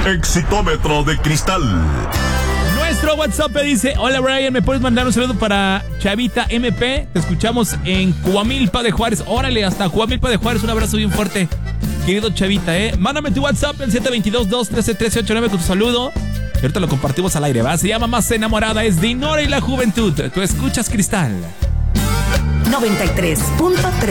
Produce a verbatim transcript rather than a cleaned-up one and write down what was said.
Exitómetro de cristal. Nuestro WhatsApp dice: hola Brian, ¿me puedes mandar un saludo para Chavita M P? Te escuchamos en Coamilpa de Juárez. Órale, hasta Coamilpa de Juárez, un abrazo bien fuerte, querido Chavita, ¿eh? Mándame tu WhatsApp, el siete dos dos, dos uno tres, uno tres ocho nueve con tu saludo. Y ahorita lo compartimos al aire, ¿va? Se llama Más Enamorada, es Dinora y la Juventud. Tú escuchas Cristal noventa y tres punto tres.